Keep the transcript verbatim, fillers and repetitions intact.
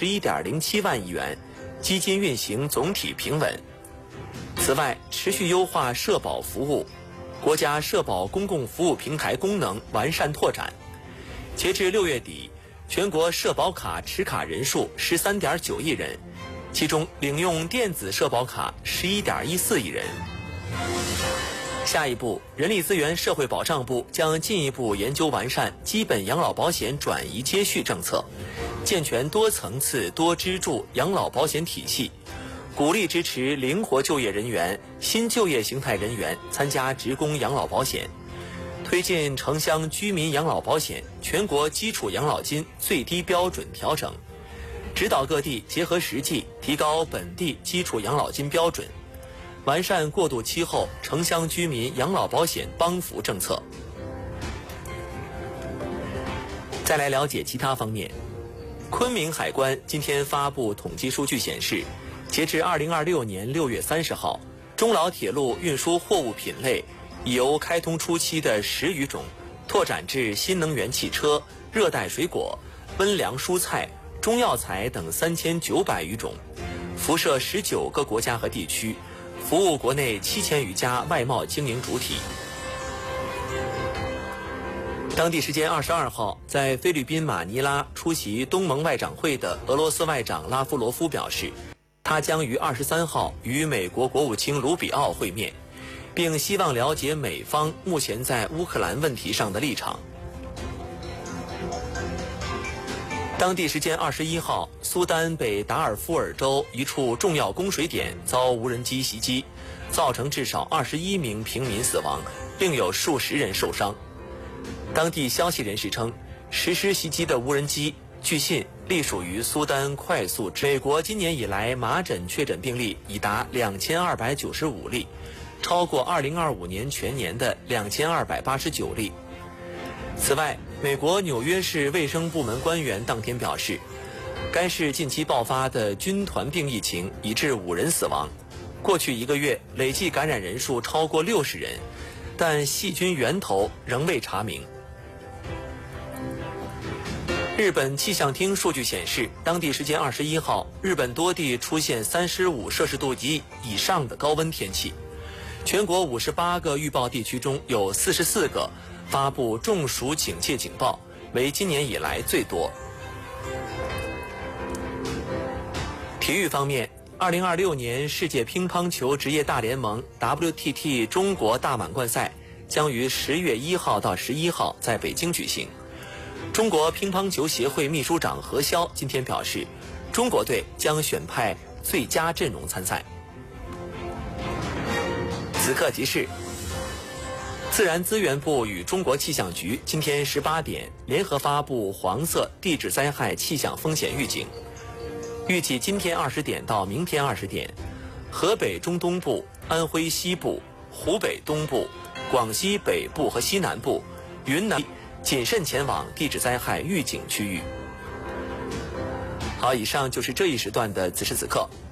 十一点零七万亿元，基金运行总体平稳。此外，持续优化社保服务，国家社保公共服务平台功能完善拓展。截至六月底，全国社保卡持卡人数十三点九亿人，其中领用电子社保卡十一点一四亿人。下一步，人力资源社会保障部将进一步研究完善基本养老保险转移接续政策，健全多层次多支柱养老保险体系，鼓励支持灵活就业人员、新就业形态人员参加职工养老保险，推进城乡居民养老保险全国基础养老金最低标准调整，指导各地结合实际提高本地基础养老金标准，完善过渡期后城乡居民养老保险帮扶政策。再来了解其他方面，昆明海关今天发布统计数据显示，截至二零二六年六月三十号，中老铁路运输货物品类已由开通初期的十余种拓展至新能源汽车、热带水果、温凉蔬菜、中药材等三千九百余种，辐射十九个国家和地区，服务国内七千余家外贸经营主体。当地时间二十二号，在菲律宾马尼拉出席东盟外长会的俄罗斯外长拉夫罗夫表示，他将于二十三号与美国国务卿卢比奥会面，并希望了解美方目前在乌克兰问题上的立场。当地时间二十一号，苏丹北达尔富尔州一处重要供水点遭无人机袭击，造成至少二十一名平民死亡，另有数十人受伤。当地消息人士称，实施袭击的无人机据信隶属于苏丹快速支。美国今年以来麻疹确诊病例已达两千二百九十五例，超过二零二五年全年的两千二百八十九例。此外，美国纽约市卫生部门官员当天表示，该市近期爆发的军团病疫情已致五人死亡，过去一个月累计感染人数超过六十人，但细菌源头仍未查明。日本气象厅数据显示，当地时间二十一号，日本多地出现三十五摄氏度及以上的高温天气，全国五十八个预报地区中有四十四个发布中暑警戒警报，为今年以来最多。体育方面，二零二六年世界乒乓球职业大联盟 W T T 中国大满贯赛将于十月一号到十一号在北京举行。中国乒乓球协会秘书长何潇今天表示，中国队将选派最佳阵容参赛。此刻即是自然资源部与中国气象局今天十八点联合发布黄色地质灾害气象风险预警，预计今天二十点到明天二十点，河北中东部、安徽西部、湖北东部、广西北部和西南部、云南谨慎前往地质灾害预警区域。好，以上就是这一时段的此时此刻。